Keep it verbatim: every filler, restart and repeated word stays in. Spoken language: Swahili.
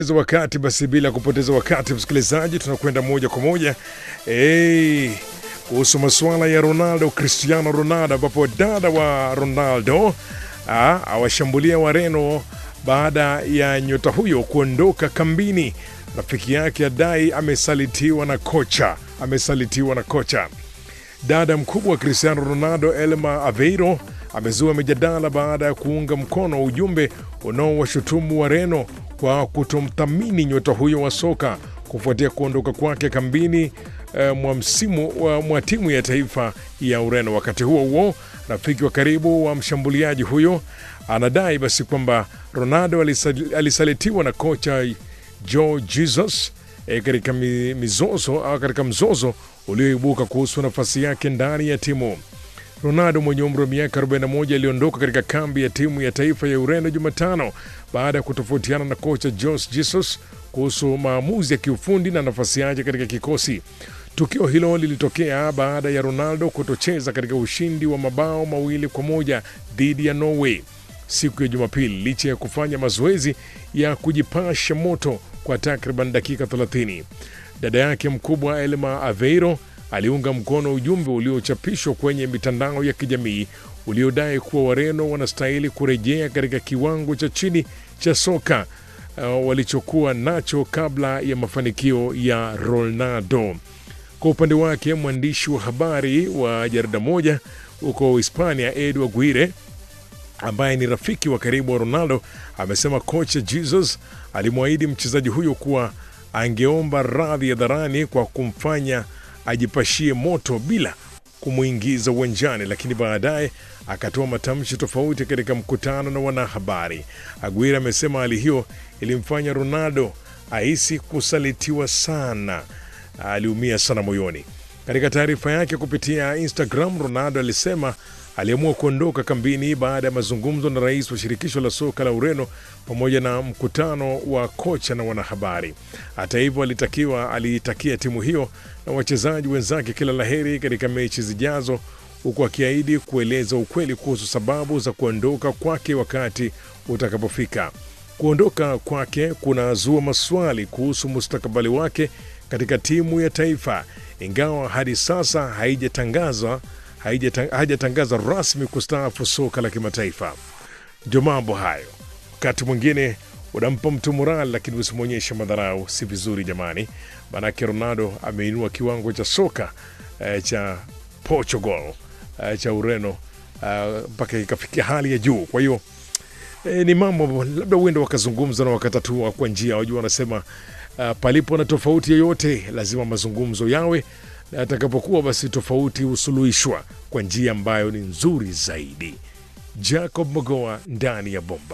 Wakati basi bila kupoteza wakati msikilizaji, tunakwenda moja kwa moja hey, kuhusu masuala ya Ronaldo, Cristiano Ronaldo, ambapo dada wa Ronaldo ah, awashambulia Wareno baada ya nyota huyo kuondoka kambini. Rafiki yake adai amesalitiwa na kocha, amesalitiwa na kocha. Dada mkubwa wa Cristiano Ronaldo, Elma Aveiro, amezua mijadala baada ya kuunga mkono ujumbe unaowashutumu Wareno kwa kutomthamini nyota huyo wa soka kufuatia kuondoka kwake kambini e, mwa msimu wa mwa timu ya taifa ya Ureno. Wakati huo huo, rafiki wa karibu wa mshambuliaji huyo anadai basi kwamba Ronaldo alisal, alisalitiwa na kocha Joe Jesus e, katika mizozo au katika mzozo ulioibuka kuhusu nafasi yake ndani ya timu. Ronaldo mwenye umri wa miaka arobaini na moja aliondoka katika kambi ya timu ya taifa ya Ureno Jumatano baada ya kutofautiana na kocha Jose Jesus kuhusu maamuzi ya kiufundi na nafasi yake katika kikosi. Tukio hilo lilitokea baada ya Ronaldo kutocheza katika ushindi wa mabao mawili kwa moja dhidi ya Norway siku ya Jumapili, licha ya kufanya mazoezi ya kujipasha moto kwa takriban dakika thelathini. Dada yake mkubwa Elma Aveiro aliunga mkono ujumbe uliochapishwa kwenye mitandao ya kijamii uliodai kuwa Wareno wanastahili kurejea katika kiwango cha chini cha soka uh, walichokuwa nacho kabla ya mafanikio ya Ronaldo. Kwa upande wake, mwandishi wa habari wa jarida moja huko Hispania, Edu Aguirre, ambaye ni rafiki wa karibu wa Ronaldo, amesema kocha Jesus alimwahidi mchezaji huyo kuwa angeomba radhi hadharani kwa kumfanya ajipashie moto bila kumuingiza uwanjani, lakini baadaye akatoa matamshi tofauti katika mkutano na wanahabari. Aguirre amesema hali hiyo ilimfanya Ronaldo ahisi kusalitiwa sana, aliumia sana moyoni. Katika taarifa yake kupitia Instagram, Ronaldo alisema aliamua kuondoka kambini baada ya mazungumzo na rais wa shirikisho la soka la Ureno pamoja na mkutano wa kocha na wanahabari. Hata hivyo, alitakiwa aliitakia timu hiyo na wachezaji wenzake kila laheri katika mechi zijazo, huku akiahidi kueleza ukweli kuhusu sababu za kuondoka kwake wakati utakapofika. Kuondoka kwake kunazua maswali kuhusu mustakabali wake katika timu ya taifa, ingawa hadi sasa haijatangazwa hajatangaza rasmi kustaafu soka la kimataifa. Ndio mambo hayo. Wakati mwingine unampa mtu morali, lakini usimwonyeshe madharau, si vizuri jamani. Manake Ronaldo ameinua kiwango cha soka eh, cha Portugal eh, cha Ureno mpaka eh, ikafikia hali ya juu. Kwa hiyo eh, ni mambo labda uende wakazungumza na wakatatua kwa njia, wajua wanasema uh, palipo na tofauti yoyote lazima mazungumzo yawe, na atakapokuwa basi tofauti usuluhishwa kwa njia ambayo ni nzuri zaidi. Jacob Mogoa ndani ya Bomba.